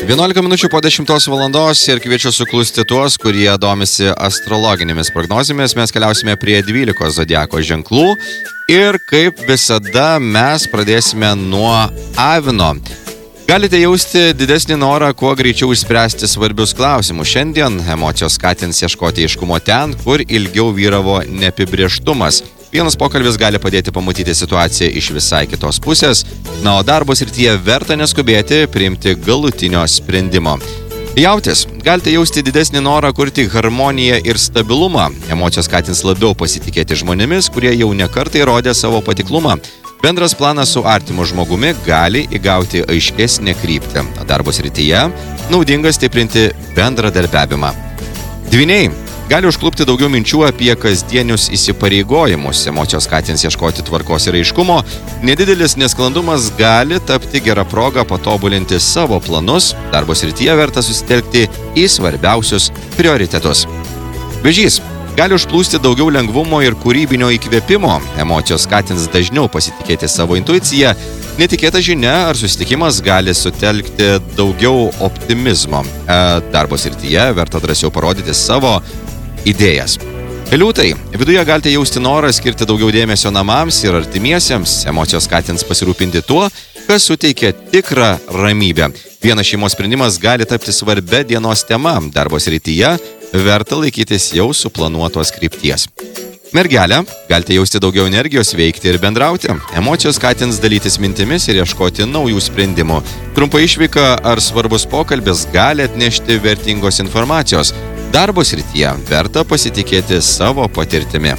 11 minučių po 10 valandos ir kviečiu suklusti tuos, kurie domisi astrologinėmis prognozėmis. Mes keliausime prie 12 zodiako ženklų ir kaip visada mes pradėsime nuo Avino. Galite jausti didesnį norą kuo greičiau išspręsti svarbius klausimus. Šiandien emocijos skatins ieškoti aiškumo ten, kur ilgiau vyravo neapibrėžtumas. Vienas pokalbis gali padėti pamatyti situaciją iš visai kitos pusės, o darbo srityje verta neskubėti priimti galutinio sprendimo. Jautis, galite jausti didesnį norą kurti harmoniją ir stabilumą. Emocijos skatins labiau pasitikėti žmonėmis, kurie jau nekartą įrodė savo patiklumą. Bendras planas su artimu žmogumi gali įgauti aiškesnę kryptį. Darbo srityje naudinga stiprinti bendradarbiavimą. Dvyniai. Gali užklupti daugiau minčių apie kasdienius įsipareigojimus. Emocijos skatins ieškoti tvarkos ir aiškumo. Nedidelis nesklandumas gali tapti gera proga patobulinti savo planus. Darbo srityje verta susitelkti į svarbiausius prioritetus. Vėžys. Gali užplūsti daugiau lengvumo ir kūrybinio įkvėpimo. Emocijos skatins dažniau pasitikėti savo intuiciją. Netikėta žinia ar susitikimas gali sutelkti daugiau optimizmo. Darbo srityje verta drąsiau parodyti savo idėjas. Liūtai, viduje galite jausti norą skirti daugiau dėmesio namams ir artimiesiems. Emocijos skatins pasirūpinti tuo, kas suteikia tikrą ramybę. Vienas šeimos sprendimas gali tapti svarbia dienos tema. Darbo srityje verta laikytis jau suplanuotos krypties. Mergelė, galite jausti daugiau energijos veikti ir bendrauti. Emocijos skatins dalytis mintimis ir ieškoti naujų sprendimų. Trumpa išvyka ar svarbus pokalbis gali atnešti vertingos informacijos. Darbo srityje verta pasitikėti savo patirtimi.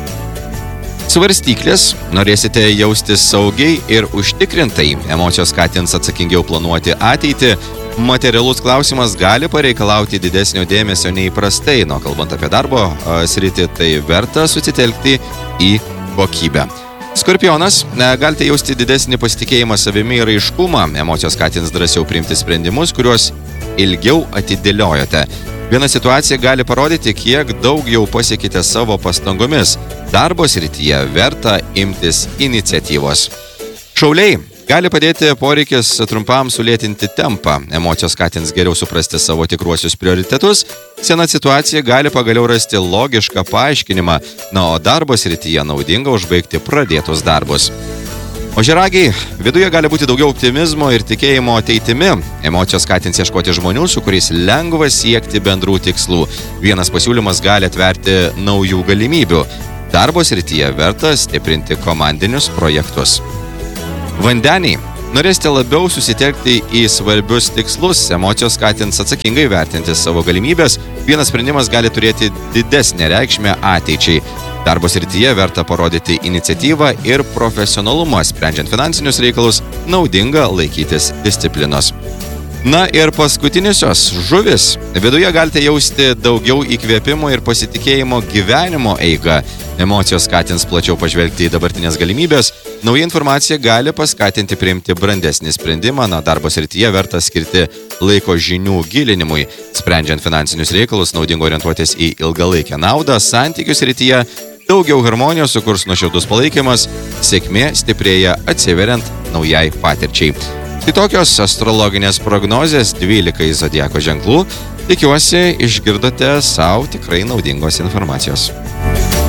Svarstyklės, norėsite jaustis saugiai ir užtikrintai. Emocijos skatins atsakingiau planuoti ateitį. Materialus klausimas gali pareikalauti didesnio dėmesio neįprastai. Kalbant apie darbo sritį, tai verta susitelkti į kokybę. Skorpionas, galite jausti didesnį pasitikėjimą savimi ir aiškumą. Emocijos skatins drąsiau priimti sprendimus, kuriuos ilgiau atidėliojote. Viena situacija gali parodyti, kiek daug jau pasiekite savo pastangomis. Darbo srityje verta imtis iniciatyvos. Šauliai, gali padėti poreikis trumpam sulėtinti tempą. Emocijos skatins geriau suprasti savo tikruosius prioritetus. Sena situacija gali pagaliau rasti logišką paaiškinimą, o darbo srityje naudinga užbaigti pradėtus darbus. Ožiaragiai, viduje gali būti daugiau optimizmo ir tikėjimo ateitimi. Emocijos skatins ieškoti žmonių, su kuriais lengva siekti bendrų tikslų. Vienas pasiūlymas gali atverti naujų galimybių. Darbo srityje verta stiprinti komandinius projektus. Vandeniai, norėsite labiau susitelkti į svarbius tikslus. Emocijos skatins atsakingai vertinti savo galimybės. Vienas sprendimas gali turėti didesnę reikšmę ateičiai. Darbo srityje verta parodyti iniciatyvą ir profesionalumą, sprendžiant finansinius reikalus, naudinga laikytis disciplinos. Na ir paskutinisios žuvis. Viduje galite jausti daugiau įkvėpimo ir pasitikėjimo gyvenimo eigą. Emocijos skatins plačiau pažvelgti į dabartinės galimybės. Nauja informacija gali paskatinti priimti brandesnį sprendimą. Darbo srityje verta skirti laiko žinių gilinimui. Sprendžiant finansinius reikalus, naudinga orientuotis į ilgalaikę naudą. Santykių srityje daugiau harmonijos sukurs nuoširdus palaikymas, sėkmė stiprėja atsiveriant naujai patirčiai. Tai tokios astrologinės prognozės 12 zodiako ženklų. Tikiuosi, išgirdote savo tikrai naudingos informacijos.